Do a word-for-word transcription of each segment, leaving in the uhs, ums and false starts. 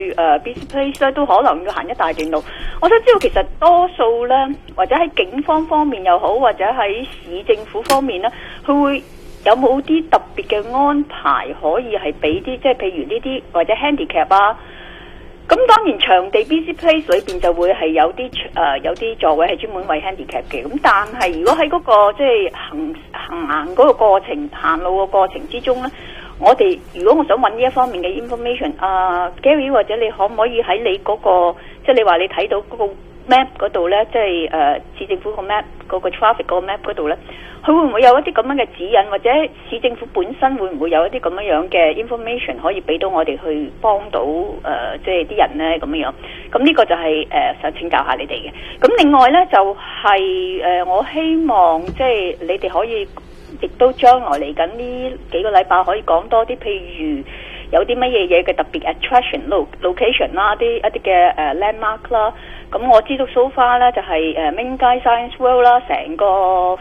誒 B C Place 咧，都可能要行一大段路。我想知道其實多數咧，或者喺警方方面又好，或者喺市政府方面咧，佢會有冇啲特別嘅安排可以係俾啲，即係譬如呢啲或者 handicap 啊？咁當然場地 B C Place 裏邊就會係有啲誒、呃、有啲座位係專門為 handicap 嘅。咁但係如果喺嗰、那個即係行行行嗰個過程行路嘅過程之中咧，我哋如果我想揾呢一方面嘅 information， 啊、呃、Gary 或者你可唔可以喺你嗰、那個即係你話你睇到嗰個 map 嗰度咧，即係誒市政府個 map 嗰個 traffic 嗰個 map 嗰度咧，佢會唔會有一啲咁樣嘅指引，或者市政府本身會唔會有一啲咁樣樣嘅 information 可以俾到我哋去幫到誒、呃、即係啲人咧咁樣樣？咁呢個就係、是、誒、呃、想請教下你哋嘅。咁另外咧就係、是、誒、呃、我希望即係你哋可以亦都將來嚟緊呢幾個禮拜可以講多啲，譬如有啲乜嘢嘢嘅特別 attraction location 啦，啲一啲嘅誒 landmark 啦。咁我知道 so far 咧就係誒 Main 街 Science World 啦，成個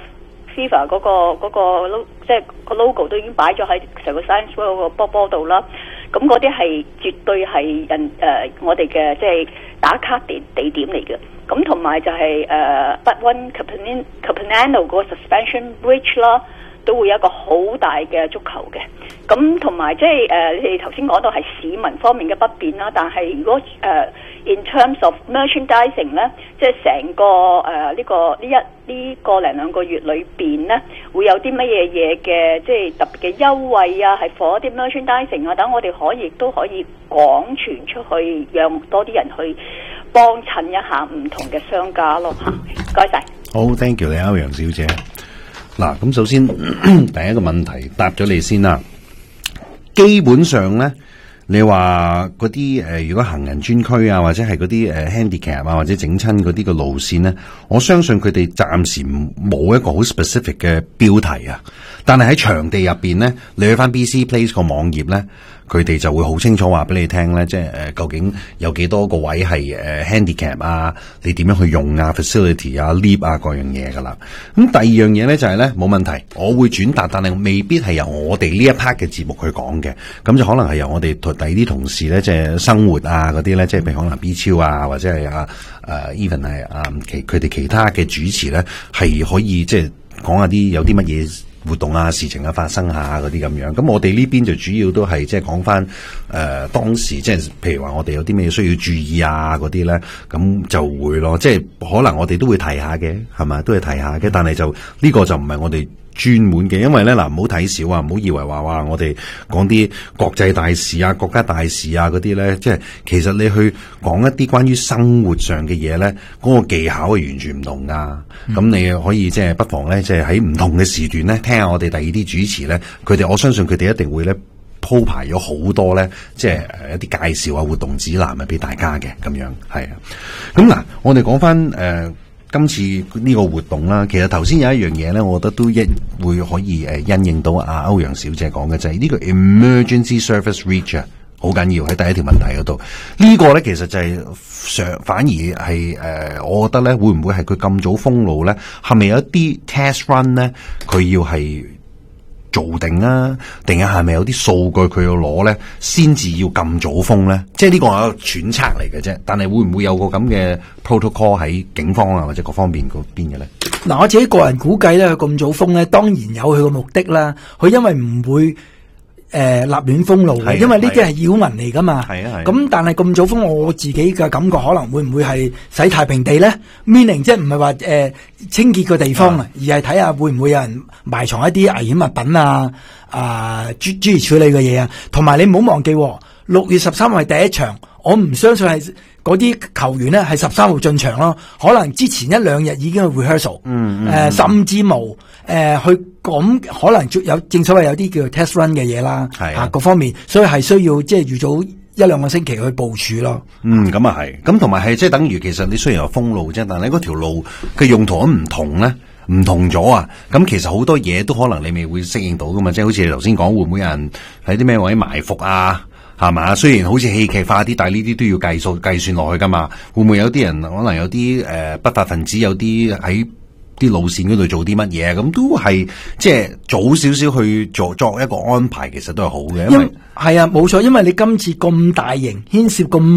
FIFA 嗰個嗰個即係個 logo 都已經擺咗喺成個 Science World 個波波度啦。咁嗰啲係絕對係人誒、呃、我哋嘅即係打卡地地點嚟嘅。咁同埋就係誒 Butwin Capenano 嗰個 suspension bridge 啦，都會有一個好大嘅足球嘅。咁同埋即係誒你哋頭先講到係市民方面嘅不便啦，但係如果誒、呃、in terms of merchandising 咧，即係成個誒呢、呃這個呢一呢個零兩個月裏邊咧，會有啲乜嘢嘢嘅即係特別嘅優惠啊，係 for 一啲 merchandising 啊，等我哋可以都可以廣傳出去，讓多啲人去幫襯一下唔同嘅商家咯嚇。唔該晒。 好 ，thank you 你歐陽小姐。嗱，咁首先第一個問題答咗你先啦。基本上咧，你話嗰啲誒，如果行人專區啊，或者係嗰啲誒 handicap 啊，或者整親嗰啲嘅路線咧，我相信佢哋暫時冇一個好 specific 嘅標題啊。但係喺場地入邊咧，你去翻 B C Place 個網頁咧，佢哋就會好清楚話俾你聽咧，即係誒、呃、究竟有幾多個位係誒、呃、handicap 啊，你點樣去用啊 facility 啊 lift 啊各樣嘢噶啦。咁第二樣嘢咧就係咧冇問題，我會轉達，但係未必係由我哋呢一 part 嘅節目去講嘅，咁就可能係由我哋第二啲同事咧，即係生活啊嗰啲咧，即係譬如可能 B 超啊，或者係啊誒 even 係啊其佢哋其他嘅主持咧，係可以即係講下啲有啲乜嘢活動啊、事情啊發生下嗰啲咁樣，咁我哋呢邊就主要都係即係講翻誒當時即係譬如話我哋有啲咩需要注意啊嗰啲咧，咁就會咯，即係可能我哋都會提下嘅，係咪？都會提下嘅，但係就呢、呢個就唔係我哋專門嘅，因為咧嗱，唔好睇少啊，唔好以為話哇，我哋講啲國際大事啊、國家大事啊嗰啲咧，即係其實你去講一啲關於生活上嘅嘢咧，嗰、嗰個技巧係完全唔同噶。咁、嗯、你可以即係不妨咧，即係喺唔同嘅時段咧，聽下我哋第二啲主持咧，佢哋我相信佢哋一定會咧鋪排咗好多咧，即係一啲介紹啊、活動指南啊俾大家嘅咁樣係啊。咁嗱，我哋講翻誒。呃今次呢個活動啦，其實頭先有一樣嘢咧，我覺得都一會可以誒因應到阿歐陽小姐講嘅就係、是、呢個 emergency service reach 啊，好緊要喺第一條問題嗰度。這個、呢個咧其實就係上反而係誒、呃，我覺得咧會唔會係佢咁早封路咧？係咪有一啲 test run 咧？佢要係做定啊？定係係咪有啲數據佢要攞咧，先至要咁早封咧？即係呢個係一個揣測嚟嘅啫。但係會唔會有個咁嘅 protocol 喺警方啊或者各方面嗰邊嘅咧？ 嗱，我自己個人估計咧，佢咁早封咧，當然有佢個目的啦。佢因為唔會。誒、呃，立亂封路嘅，因為呢啲係擾民嚟噶嘛。係啊係。咁但係咁早封，我自己嘅感覺可能會唔會係洗太平地咧 ？meaning 即係唔係話誒清潔個地方啊，而係睇下會唔會有人埋藏一啲危險物品啊啊諸諸如處理嘅嘢啊。同埋你唔好忘記，六月十三號係第一場，我唔相信係嗰啲球員咧係十三號進場咯。可能之前一兩日已經去 rehearsal， 嗯誒、呃嗯、甚至無誒、呃、去。咁可能有正所謂有啲叫做 test run 嘅嘢啦，係啊，各方面，所以係需要即係預早一兩個星期去部署咯。 嗯，咁啊係，咁同埋係即係等於其實你雖然有封路啫，但係嗰條路嘅用途都唔同咧，唔同咗啊。咁其實好多嘢都可能你未會適應到噶嘛，即係好似你頭先講，會唔會有人喺啲咩位埋伏啊？係嘛？雖然好似戲劇化啲，但係呢啲都要計數計算落去噶嘛。會唔會有啲人可能有啲誒、呃、不法分子有啲喺啲路線嗰度做啲乜嘢，咁都係即係早少少去做作一個安排，其實都係好嘅。因為係啊，冇錯，因為你今次咁大型，牽涉咁